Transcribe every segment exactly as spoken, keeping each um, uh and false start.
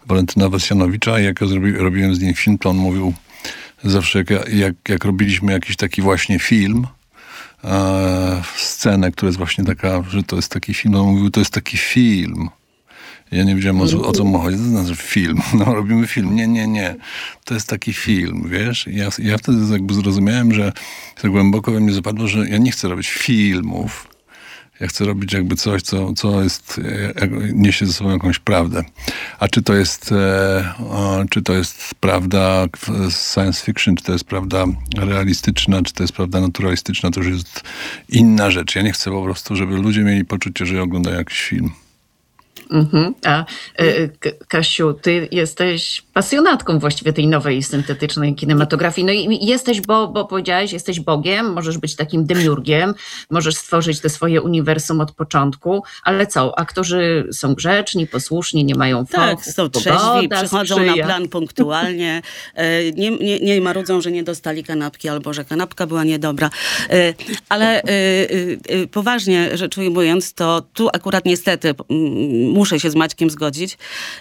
Walentyna Wasjanowicza. Jak ja zrobi, robiłem z nim film, to on mówił zawsze, jak, jak, jak robiliśmy jakiś taki właśnie film, e, scenę, która jest właśnie taka, że to jest taki film, on mówił, to jest taki film. Ja nie wiedziałem, o co, o co mu chodzi. To znaczy film. No, robimy film. Nie, nie, nie. To jest taki film, wiesz? Ja, ja wtedy jakby zrozumiałem, że tak głęboko we mnie zapadło, że ja nie chcę robić filmów. Ja chcę robić jakby coś, co, co jest, jak, niesie ze sobą jakąś prawdę. A czy to jest, e, o, czy to jest prawda science fiction, czy to jest prawda realistyczna, czy to jest prawda naturalistyczna, to już jest inna rzecz. Ja nie chcę po prostu, żeby ludzie mieli poczucie, że oglądają jakiś film. Mhm. A y, Kasiu, ty jesteś pasjonatką właściwie tej nowej syntetycznej kinematografii. No i jesteś, bo, bo powiedziałeś, jesteś Bogiem, możesz być takim demiurgiem, możesz stworzyć te swoje uniwersum od początku, ale co, aktorzy są grzeczni, posłuszni, nie mają fachów, tak, są trzeźwi, przychodzą sprzyja. na plan punktualnie, nie, nie, nie marudzą, że nie dostali kanapki albo że kanapka była niedobra. Ale poważnie rzecz ujmując, to tu akurat niestety muszę się z Maćkiem zgodzić.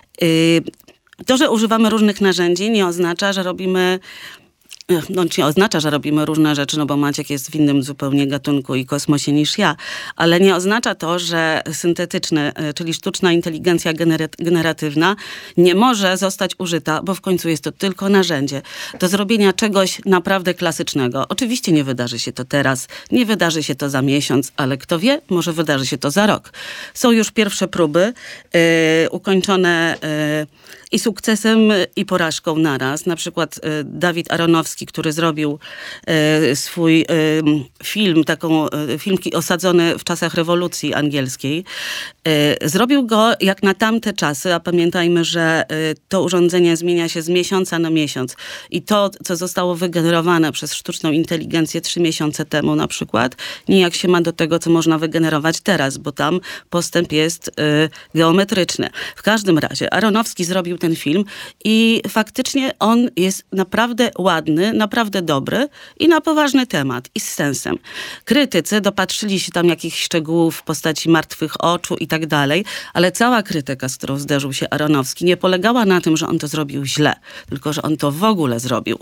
To, że używamy różnych narzędzi, nie oznacza, że robimy no nie oznacza, że robimy różne rzeczy, no bo Maciek jest w innym zupełnie gatunku i kosmosie niż ja, ale nie oznacza to, że syntetyczne, czyli sztuczna inteligencja generatywna nie może zostać użyta, bo w końcu jest to tylko narzędzie do zrobienia czegoś naprawdę klasycznego. Oczywiście nie wydarzy się to teraz, nie wydarzy się to za miesiąc, ale kto wie, może wydarzy się to za rok. Są już pierwsze próby yy, ukończone yy, i sukcesem, i porażką naraz. Na przykład y, Dawid Aronowski, który zrobił y, swój y, film, taką y, film osadzony w czasach rewolucji angielskiej. Y, zrobił go jak na tamte czasy, a pamiętajmy, że y, to urządzenie zmienia się z miesiąca na miesiąc. I to, co zostało wygenerowane przez sztuczną inteligencję trzy miesiące temu na przykład, nijak się ma do tego, co można wygenerować teraz, bo tam postęp jest y, geometryczny. W każdym razie Aronowski zrobił ten film i faktycznie on jest naprawdę ładny, naprawdę dobry i na poważny temat i z sensem. Krytycy dopatrzyli się tam jakichś szczegółów w postaci martwych oczu i tak dalej, ale cała krytyka, z którą zderzył się Aronowski, nie polegała na tym, że on to zrobił źle, tylko że on to w ogóle zrobił,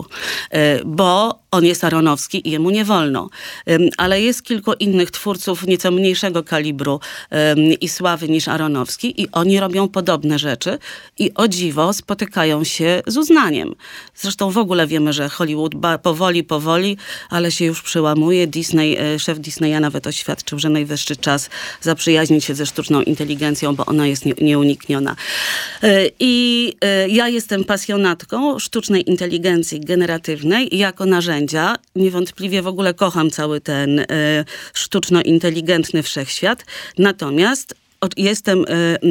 bo on jest Aronowski i jemu nie wolno. Ale jest kilku innych twórców nieco mniejszego kalibru i sławy niż Aronowski i oni robią podobne rzeczy i o dziwo spotykają się z uznaniem. Zresztą w ogóle wiemy, że Hollywood ba- powoli, powoli, ale się już przełamuje. Disney, szef Disneya nawet oświadczył, że najwyższy czas zaprzyjaźnić się ze sztuczną inteligencją, bo ona jest nie, nieunikniona. I ja jestem pasjonatką sztucznej inteligencji generatywnej jako narzędzia. Niewątpliwie w ogóle kocham cały ten sztuczno-inteligentny wszechświat. Natomiast jestem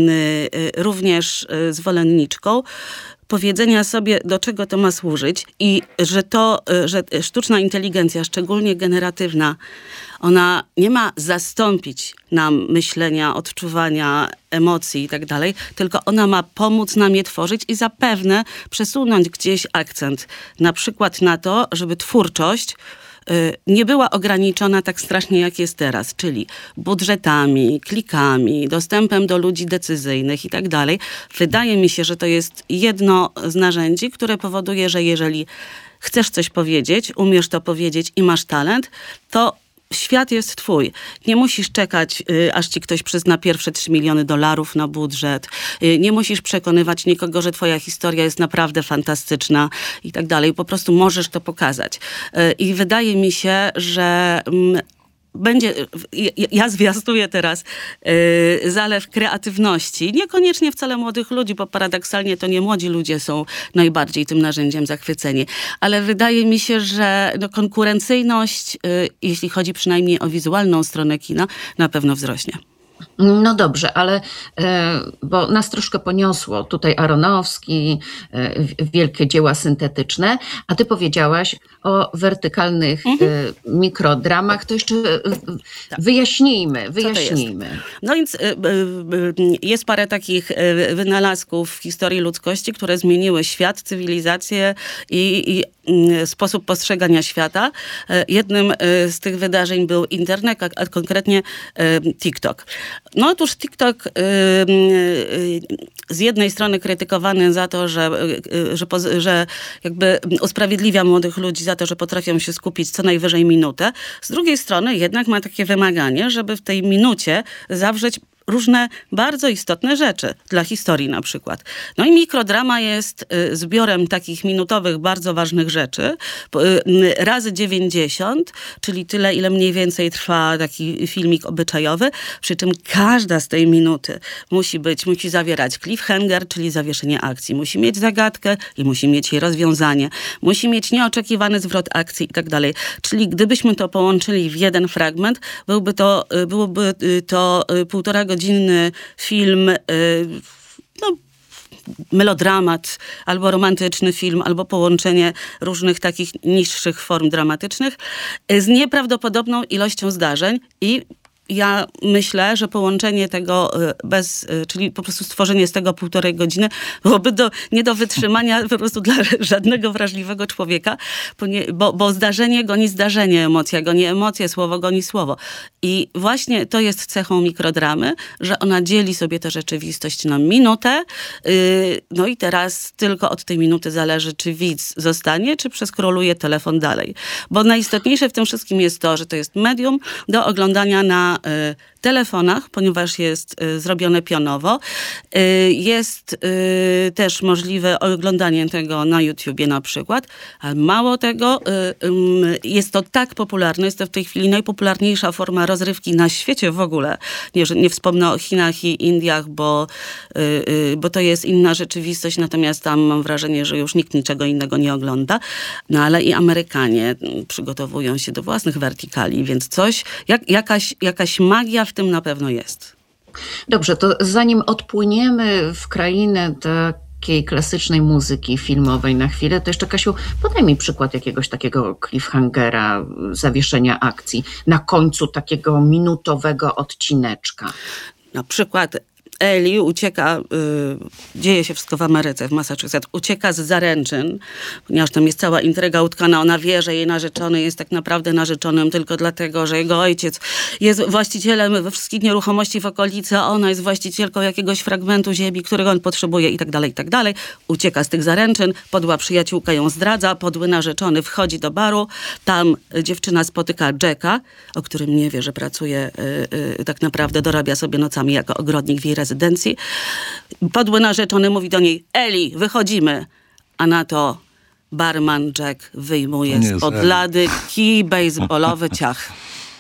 również zwolenniczką powiedzenia sobie, do czego to ma służyć i że to, że sztuczna inteligencja, szczególnie generatywna, ona nie ma zastąpić nam myślenia, odczuwania, emocji i tak dalej, tylko ona ma pomóc nam je tworzyć i zapewne przesunąć gdzieś akcent. Na przykład na to, żeby twórczość nie była ograniczona tak strasznie, jak jest teraz, czyli budżetami, klikami, dostępem do ludzi decyzyjnych i tak dalej. Wydaje mi się, że to jest jedno z narzędzi, które powoduje, że jeżeli chcesz coś powiedzieć, umiesz to powiedzieć i masz talent, to świat jest twój. Nie musisz czekać, y, aż ci ktoś przyzna pierwsze trzy miliony dolarów na budżet. Y, nie musisz przekonywać nikogo, że twoja historia jest naprawdę fantastyczna i tak dalej. Po prostu możesz to pokazać. Y, I wydaje mi się, że mm, będzie, ja zwiastuję teraz yy, zalew kreatywności, niekoniecznie wcale młodych ludzi, bo paradoksalnie to nie młodzi ludzie są najbardziej tym narzędziem zachwyceni, ale wydaje mi się, że no, konkurencyjność, yy, jeśli chodzi przynajmniej o wizualną stronę kina, na pewno wzrośnie. No dobrze, ale bo nas troszkę poniosło tutaj Aronowski, wielkie dzieła syntetyczne, a ty powiedziałaś o wertykalnych mhm. mikrodramach, to jeszcze wyjaśnijmy, wyjaśnijmy. Jest? No więc jest parę takich wynalazków w historii ludzkości, które zmieniły świat, cywilizację i, i sposób postrzegania świata. Jednym z tych wydarzeń był internet, a konkretnie TikTok. No otóż TikTok y, y, z jednej strony krytykowany za to, że, y, że, poz- że jakby usprawiedliwia młodych ludzi za to, że potrafią się skupić co najwyżej minutę. Z drugiej strony jednak ma takie wymaganie, żeby w tej minucie zawrzeć różne bardzo istotne rzeczy dla historii na przykład. No i mikrodrama jest y, zbiorem takich minutowych, bardzo ważnych rzeczy, y, razy dziewięćdziesiąt, czyli tyle, ile mniej więcej trwa taki filmik obyczajowy, przy czym każda z tej minuty musi być, musi zawierać cliffhanger, czyli zawieszenie akcji. Musi mieć zagadkę i musi mieć jej rozwiązanie. Musi mieć nieoczekiwany zwrot akcji i tak dalej. Czyli gdybyśmy to połączyli w jeden fragment, byłby to, byłoby to półtora godzinny film, no, melodramat, albo romantyczny film, albo połączenie różnych takich niższych form dramatycznych z nieprawdopodobną ilością zdarzeń i ja myślę, że połączenie tego bez, czyli po prostu stworzenie z tego półtorej godziny byłoby do, nie do wytrzymania po prostu dla żadnego wrażliwego człowieka, bo, bo zdarzenie goni zdarzenie, emocja goni emocje, słowo goni słowo. I właśnie to jest cechą mikrodramy, że ona dzieli sobie tę rzeczywistość na minutę, no i teraz tylko od tej minuty zależy, czy widz zostanie, czy przeskroluje telefon dalej. Bo najistotniejsze w tym wszystkim jest to, że to jest medium do oglądania na telefonach, ponieważ jest zrobione pionowo. Jest też możliwe oglądanie tego na YouTubie na przykład, ale mało tego, jest to tak popularne, jest to w tej chwili najpopularniejsza forma rozrywki na świecie w ogóle. Nie, że nie wspomnę o Chinach i Indiach, bo, bo to jest inna rzeczywistość, natomiast tam mam wrażenie, że już nikt niczego innego nie ogląda. No ale i Amerykanie przygotowują się do własnych wertykali, więc coś, jak, jakaś, jakaś magia w tym na pewno jest. Dobrze, to zanim odpłyniemy w krainę takiej klasycznej muzyki filmowej na chwilę, to jeszcze, Kasiu, podaj mi przykład jakiegoś takiego cliffhangera, zawieszenia akcji na końcu takiego minutowego odcineczka. Na przykład Eli ucieka, y, dzieje się wszystko w Ameryce, w Massachusetts, ucieka z zaręczyn, ponieważ tam jest cała intryga utkana. Ona wie, że jej narzeczony jest tak naprawdę narzeczonym tylko dlatego, że jego ojciec jest właścicielem we wszystkich nieruchomości w okolicy, a ona jest właścicielką jakiegoś fragmentu ziemi, którego on potrzebuje i tak dalej, i tak dalej. Ucieka z tych zaręczyn, podła przyjaciółka ją zdradza, podły narzeczony wchodzi do baru, tam dziewczyna spotyka Jacka, o którym nie wie, że pracuje, y, y, tak naprawdę dorabia sobie nocami jako ogrodnik w jej rezydencji. Podły narzeczony mówi do niej: Eli, wychodzimy. A na to barman Jack wyjmuje spod lady kij bejsbolowy, ciach.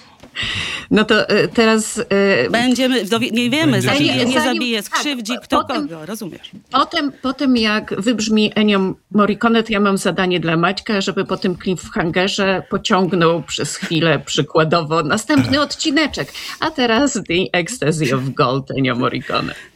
No to y, teraz... Y, Będziemy, dowi- nie wiemy, Będzie zabije, się nie działo. zabije, skrzywdzi, kto potem, kogo, rozumiesz? Potem, potem jak wybrzmi Ennio Morricone, to ja mam zadanie dla Maćka, żeby po tym cliffhangerze pociągnął przez chwilę przykładowo następny odcineczek. A teraz The Ecstasy of Gold Ennio Morricone.